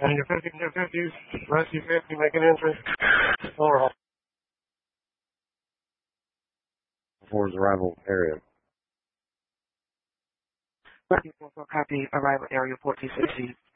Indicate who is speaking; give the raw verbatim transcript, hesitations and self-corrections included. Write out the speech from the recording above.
Speaker 1: And your fifty, your fifties, rescue fifty, make an entry. Overhaul. Towards arrival area.
Speaker 2: Copy, arrival area fourteen sixty.